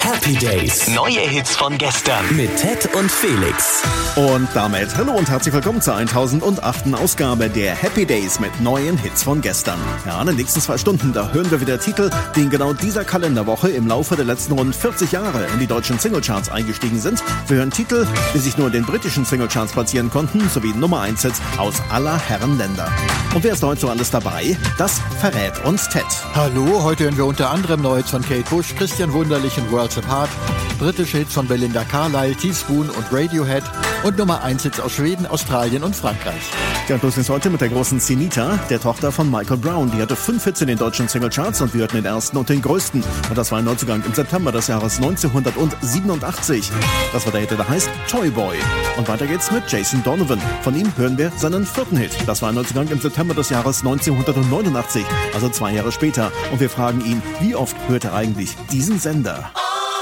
Happy Days. Neue Hits von gestern. Mit Ted und Felix. Und damit hallo und herzlich willkommen zur 1008. Ausgabe der Happy Days mit neuen Hits von gestern. Ja, in den nächsten 2 Stunden, da hören wir wieder Titel, die in genau dieser Kalenderwoche im Laufe der letzten rund 40 Jahre in die deutschen Singlecharts eingestiegen sind. Wir hören Titel, die sich nur in den britischen Singlecharts platzieren konnten, sowie Nummer 1 Hits aus aller Herren Länder. Und wer ist heute so alles dabei? Das verrät uns Ted. Hallo, heute hören wir unter anderem neue Hits von Kate Bush, Christian Wunderlich und Worlds Apart, britische Hits von Belinda Carlisle, Teaspoon und Radiohead und Nummer 1 Hits aus Schweden, Australien und Frankreich. Ja, und los geht's heute mit der großen Zenita, der Tochter von Michael Brown. Die hatte 5 Hits in den deutschen Singlecharts und wir hörten den ersten und den größten. Und das war ein Neuzugang im September des Jahres 1987. Das war der Hit, der heißt Toy Boy. Und weiter geht's mit Jason Donovan. Von ihm hören wir seinen 4. Hit. Das war ein Neuzugang im September des Jahres 1989, also 2 Jahre später. Und wir fragen ihn, wie oft hört er eigentlich diesen Sender?